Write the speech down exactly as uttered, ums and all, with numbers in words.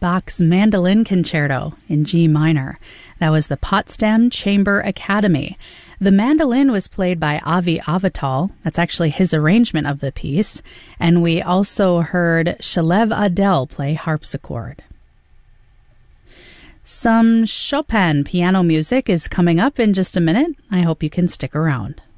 Bach's Mandolin Concerto in G minor. That was the Potsdam Chamber Academy. The mandolin was played by Avi Avital. That's actually his arrangement of the piece. And we also heard Shalev Adel play harpsichord. Some Chopin piano music is coming up in just a minute. I hope you can stick around.